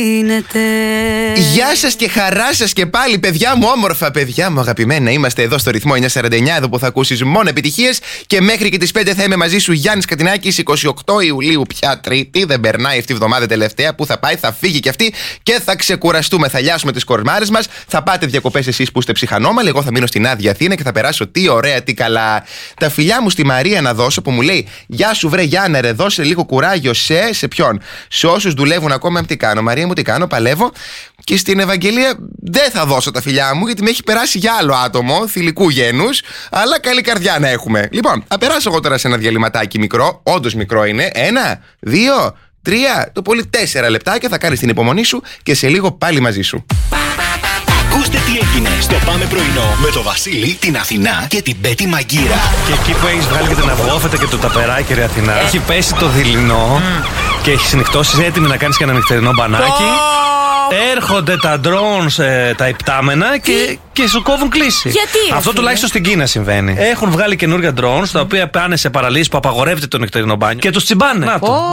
γίνεται. Γεια σας και χαρά σας και πάλι, παιδιά μου, όμορφα παιδιά μου αγαπημένα. Είμαστε εδώ στο ρυθμό 949, εδώ που θα ακούσεις μόνο επιτυχίες. Και μέχρι και τις 5 θα είμαι μαζί σου, Γιάννης Κατινάκης. 28 Ιουλίου, πια Τρίτη, δεν περνάει αυτή η εβδομάδα τελευταία. Που θα πάει, θα φύγει και αυτή και θα ξεκουραστούμε. Θα λιάσουμε τις κορμάρες μας. Θα πάτε διακοπές εσείς που είστε ψυχανόμαλοι. Εγώ θα μείνω στην άδεια Αθήνα και θα περάσω τι ωραία, τι καλά. Τα φιλιά μου στη Μαρία να δώσω που μου λέει: Γεια σου, βρε Γιάννε, ρε, δώσε λίγο κουράγιο σε ποιον? Σε όσους δουλεύουν ακόμα. Τι κάνω, Μαρία μου, τι κάνω, παλεύω. Και στην Ευαγγελία δεν θα δώσω τα φιλιά μου, γιατί με έχει περάσει για άλλο άτομο, θηλυκού γένους, αλλά καλή καρδιά να έχουμε. Λοιπόν, θα περάσω εγώ τώρα σε ένα διαλυματάκι μικρό, όντως μικρό είναι. 1, 2, 3, το πολύ 4 λεπτάκια. Θα κάνεις την υπομονή σου και σε λίγο πάλι μαζί σου. Ακούστε τι έγινε στο Πάμε Πρωινό με το Βασίλη, την Αθηνά και την Πέτη Μαγκύρα. Και εκεί που έχεις βγάλει και την αυγόφετα και το ταπεράκι, ρε Αθηνά, έχει πέσει το δειλινό και έχεις νυχτώσεις έτοιμη να κάνεις και ένα νυχτερινό μπανάκι. Έρχονται τα drones, τα υπτάμενα και σου κόβουν κλίση. Γιατί? Αυτό τουλάχιστον στην Κίνα συμβαίνει. Έχουν βγάλει καινούργια drones τα οποία πάνε σε παραλίες που απαγορεύεται το νυχτερινό μπάνιο και τους τσιμπάνε. Να το.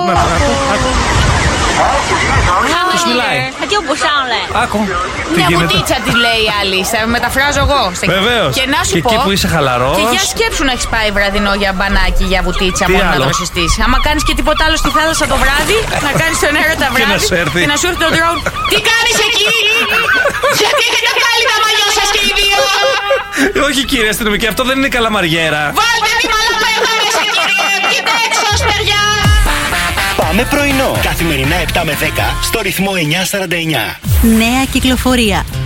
Τους μιλάει. Άκου. Μια βουτίτσα τη λέει η άλλη. Θα μεταφράζω εγώ. Βεβαίως. Και να σου και πω. εκεί που είσαι χαλαρός. Και για σκέψου να έχεις πάει βραδινό για μπανάκι, για βουτίτσα, Τι μόνο άλλο? να δροσιστείς. Άμα κάνεις και τίποτα άλλο στη θάλασσα το βράδυ, να κάνεις τον έρωτα βράδυ και να σου έρθει το drone. Τι κάνεις εκεί? Γιατί έχετε βγάλει τα μαλλιό σας και οι δύο? Όχι κύριε αστυνομική, αυτό δεν είναι καλαμαριέρα. Βάλτε τη μαλαπέδα μέσα κύριε. Βγείτε έξω παιδιά. Πάμε Πρωινό. Καθημερινά 7 με 10 στο ρυθμό 949. Νέα κυκλοφορία.